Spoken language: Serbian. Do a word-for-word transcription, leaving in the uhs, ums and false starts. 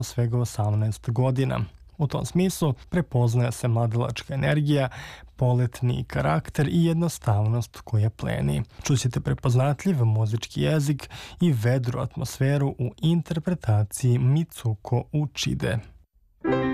svega osamnaest godina. U tom smislu prepoznaje se mladalačka energija, poletni karakter i jednostavnost koja pleni. Čućete prepoznatljiv muzički jezik i vedru atmosferu u interpretaciji Mitsuko Uchide.